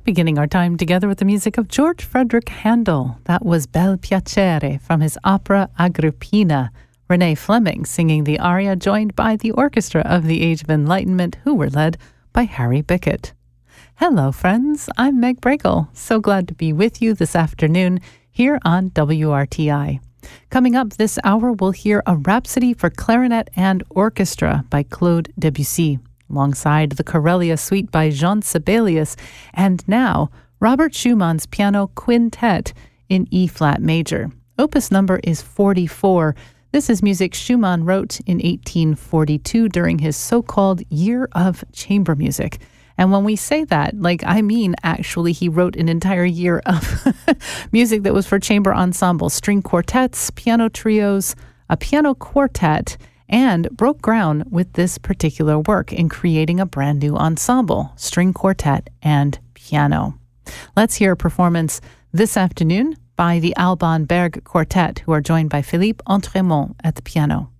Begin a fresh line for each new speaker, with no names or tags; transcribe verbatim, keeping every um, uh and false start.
beginning our time together with the music of George Frederick Handel. That was Bel Piacere from his opera Agrippina. Renee Fleming singing the aria, joined by the orchestra of the Age of Enlightenment, who were led by Harry Bickett. Hello, friends. I'm Meg Bragle. So glad to be with you this afternoon here on W R T I. Coming up this hour, we'll hear a Rhapsody for Clarinet and Orchestra by Claude Debussy, alongside the Corellia Suite by Jean Sibelius, and now Robert Schumann's Piano Quintet in E-flat major. Opus number is forty-four. This is music Schumann wrote in eighteen forty-two during his so-called Year of Chamber Music. And when we say that, like, I mean, actually, he wrote an entire year of music that was for chamber ensembles, string quartets, piano trios, a piano quartet, and broke ground with this particular work in creating a brand new ensemble, string quartet and piano. Let's hear a performance this afternoon by the Alban Berg Quartet, who are joined by Philippe Entremont at the piano.